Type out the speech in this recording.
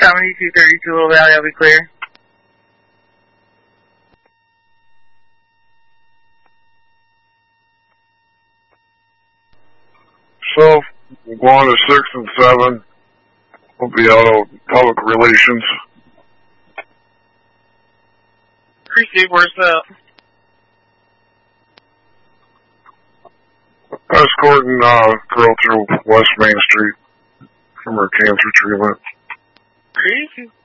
7232 Little Valley, I'll be clear. So, going to 6 and 7. We'll be out of public relations. Receive, where's that? Escorting girl through West Main Street from her cancer treatment. Crazy.